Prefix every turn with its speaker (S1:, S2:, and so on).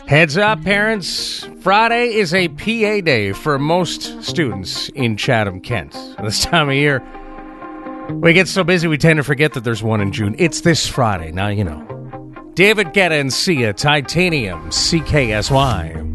S1: Heads up, parents. Friday is a PA day for most students in Chatham, Kent. This time of year, we get so busy we tend to forget that there's one in June. It's this Friday. Now you know. David Guetta and Sia, Titanium, CKSY.